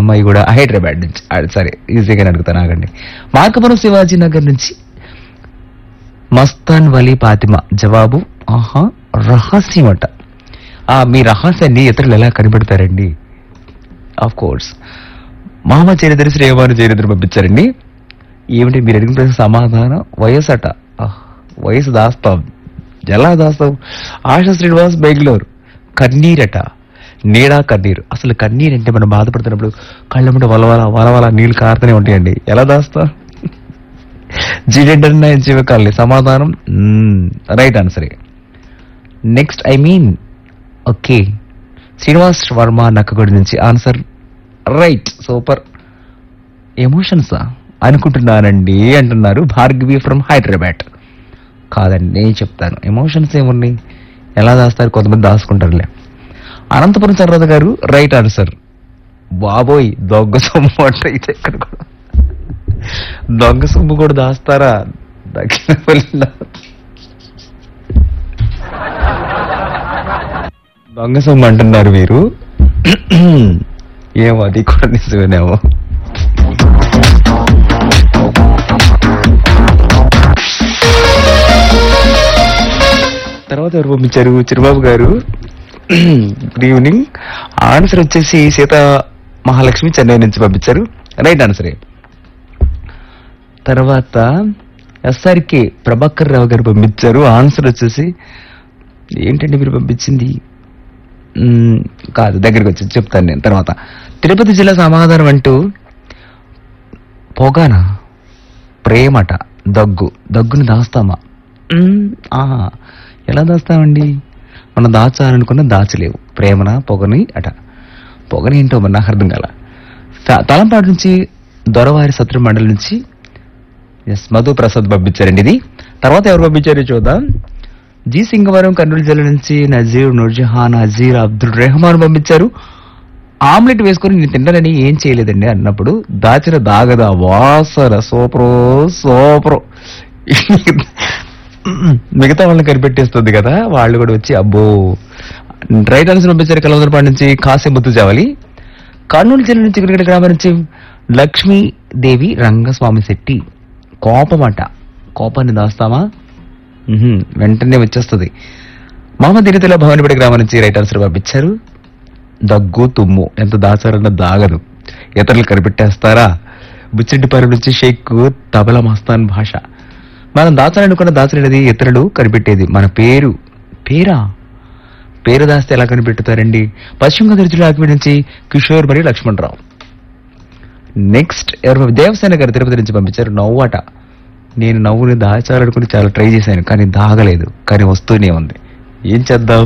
అమ్మాయి కూడా హైదరాబాద్ నుంచి సరే ఈజీగానే అడుగుతాను ఆగండి. మార్కపురం శివాజీ నగర్ నుంచి మస్తాన్ వలీ ఫాతిమా జవాబు ఆహా రహస్యం అట. మీ రహస్యాన్ని ఇతరులు ఎలా కనిపెడతారండి? ఆఫ్ కోర్స్ మామ చరిత్ర శ్రీవారు చరిత్ర పంపించారండి. ఏమిటి మీరు అడిగిన ప్రశ్న సమాధానం వయసు అట. వయసు దాస్తాం, ఎలా దాస్తాం? ఆశా శ్రీనివాస్ బెంగళూరు. కన్నీరట, నీడా కన్నీరు. అసలు కన్నీరు అంటే మనం బాధపడుతున్నప్పుడు కళ్ళమ్మట వలవల వలవల నీళ్లు కారుతూనే ఉంటాయండి, ఎలా దాస్తా? జీడెడ్ జీవకాలి సమాధానం right ఆన్సరే. Next okay Srinivas Varma నక్కగొడి నుంచి ఆన్సర్ రైట్. సూపర్. ఎమోషన్సా అనుకుంటున్నానండి అంటున్నారు భార్గవి ఫ్రమ్ హైదరాబాద్. కాదండి నేను చెప్తాను. ఎమోషన్స్ ఏమున్నాయి, ఎలా దాస్తారు? కొంతమంది దాచుకుంటారులే. అనంతపురం సర్వద గారు రైట్ ఆన్సర్. బాబోయ్ దొంగ సొమ్ము అంటే ఇది ఎక్కడ కూడా దొంగ సొమ్ము కూడా దాస్తారా? దక్షిణ దొంగ సొమ్ము అంటున్నారు మీరు. ఏమో అది కూడా నిజమేనేమో. తర్వాత ఎవరు పంపించారు? చిరుబాబు గారు గుడ్ ఈవినింగ్. ఆన్సర్ వచ్చేసి సీత మహాలక్ష్మి చెన్నై నుంచి పంపించారు, రైట్ ఆన్సరే. తర్వాత ఎస్ఆర్కే ప్రభాకర్ రావు గారు పంపించారు, ఆన్సర్ వచ్చేసి ఏంటంటే మీరు పంపించింది కాదు, దగ్గరికి వచ్చి చెప్తాను నేను తర్వాత. తిరుపతి జిల్లా సమాధానం అంటూ పొగానా ప్రేమట. దగ్గుని దాస్తామా? ఎలా దాస్తామండి? మనం దాచాలనుకున్న దాచలేవు. ప్రేమన పొగని అట. పొగని ఏంటో మరి నాకు అర్థం కాల. తలంపాడు నుంచి దొరవారి సత్ర మండలి నుంచి మధు ప్రసాద్ పంపించారండి ఇది. తర్వాత ఎవరు పంపించారో చూద్దాం. జి సింగవరం కర్నూలు జిల్లా నుంచి నజీర్ నూర్జహాన్ అజీర్ అబ్దుల్ రెహమాన్ పంపించారు. ఆమ్లెట్ వేసుకుని నేను తింటానని ఏం చేయలేదండి అన్నప్పుడు దాచిన దాగదా వాసన సూపరో. మిగతా వాళ్ళని కనిపెట్టేస్తుంది కదా, వాళ్ళు కూడా వచ్చి అబ్బో. రైట్ ఆన్సర్ పంపించారు కలవదరపాడు నుంచి కాసేముత్తు జావలి. కర్నూలు జిల్లా నుంచి క్రికెట్ గ్రామం నుంచి లక్ష్మీదేవి రంగస్వామి శెట్టి. కోపమట. కోపాన్ని దాస్తామా? వెంటనే వచ్చేస్తుంది. మహమ్మద్ ఇరితల భవనపేట గ్రామం నుంచి రైట్ ఆన్సర్ పంపించారు. దగ్గు తుమ్ము ఎంత దాచారన్న దాగదు, ఇతరులు కనిపెట్టేస్తారా? బుచ్చిరెడ్డిపాలెం నుంచి షేక్ తబలా మస్తాన్ భాష. మనం దాచాలనుకున్న దాచలేనిది ఇతరులు కనిపెట్టేది మన పేరు దాస్తే ఎలా కనిపెట్టుతారండి? పశ్చిమ గోదావరి జిల్లా అగ్ని నుంచి కిషోర్ మరియు లక్ష్మణరావు. నెక్స్ట్ ఎవరు? దేవసేన గారు తిరుపతి నుంచి పంపించారు. నవ్వట. నేను నవ్వుని దాచాలనుకుని చాలా ట్రై చేశాను కానీ దాగలేదు, కానీ వస్తూనే ఉంది, ఏం చేద్దాం?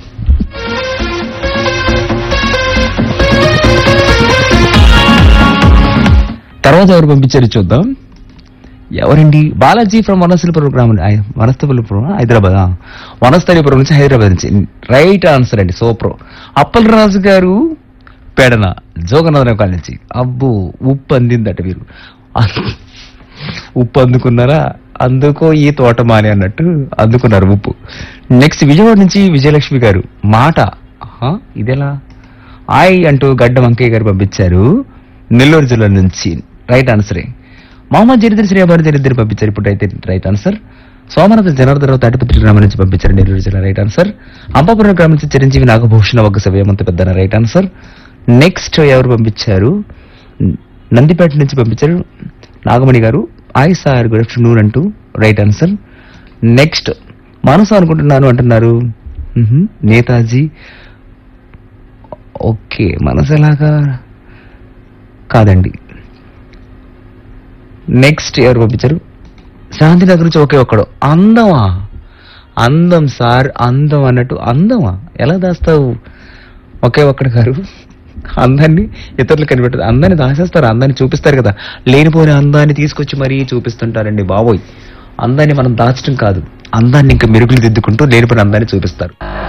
తర్వాత ఎవరు పంపించారు చూద్దాం. ఎవరండి? బాలాజీ ఫ్రమ్ వనస్థలిపురం హైదరాబాద్. వనస్థలిపురం నుంచి హైదరాబాద్ నుంచి రైట్ ఆన్సర్ అండి. సూపర్. అప్పల్ రాజు గారు పెడన జోగనాథరావు కాలేజ్ నుంచి. అబ్బో ఉప్పు అందిందట. మీరు ఉప్పు అందుకున్నారా? అందుకో ఈ తోటమాని అన్నట్టు అందుకున్నారు ఉప్పు. నెక్స్ట్ విజయవాడ నుంచి విజయలక్ష్మి గారు మాట. ఇదెలా అంటూ గడ్డ వంకయ్య గారు పంపించారు నెల్లూరు జిల్లా నుంచి, రైట్ ఆన్సరే. మహమ్మద్ చరిత్ర శ్రీవారి చరిత్ర పంపించారు ఇప్పుడు అయితే రైట్ ఆన్సర్. సోమనాథ జనార్దరావు తాటిపత్రి గ్రామం నుంచి పంపించారు నెల్లూరు జిల్లా, రైట్ ఆన్సర్. అంబాపురం గ్రామం నుంచి Chiranjeevi Nagabhushana వగ్గ సవ్యమంత Peddana, right answer. Next ఎవరు పంపించారు? నందిపేట నుంచి పంపించారు నాగమణి గారు. సార్ గుడ్ ఆఫ్టర్నూన్ అంటూ రైట్ ఆన్సర్. నెక్స్ట్ మనసు అనుకుంటున్నాను అంటున్నారు నేతాజీ. ఓకే మనసు ఎలాగా కాదండి. నెక్స్ట్ ఎవరు పంపించారు? శాంతినగర్ నుంచి ఒకే ఒక్కడు. అందం సార్, అందం అన్నట్టు. అందమా ఎలా దాస్తావు? ఒకే ఒక్కడు గారు అందాన్ని ఇతరులు కనిపెట్టదు. అందాన్ని దాచేస్తారు, అందాన్ని చూపిస్తారు కదా. లేనిపోయిన అందాన్ని తీసుకొచ్చి మరీ చూపిస్తుంటారండి బాబోయ్. అందాన్ని మనం దాచడం కాదు, అందాన్ని ఇంకా మెరుగులు దిద్దుకుంటూ లేనిపోయిన అందాన్ని చూపిస్తారు.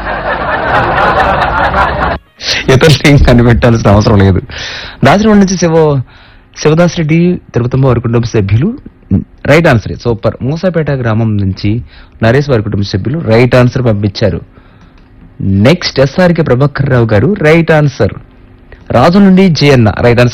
ఇతరులు ఏం కనిపెట్టాల్సిన అవసరం లేదు. దాచడం నుంచి శివదాస్ రెడ్డి తిరుపతమ్మ వారి కుటుంబ సభ్యులు, రైట్ ఆన్సర్. సూపర్. మూసాపేట గ్రామం నుంచి నరేష్ వారి కుటుంబ సభ్యులు రైట్ ఆన్సర్ పంపించారు. నెక్స్ట్ ఎస్ఆర్కే ప్రభాకర్ రావు గారు రైట్ ఆన్సర్. రాజు నుండి జయన్న రైట్ ఆన్సర్.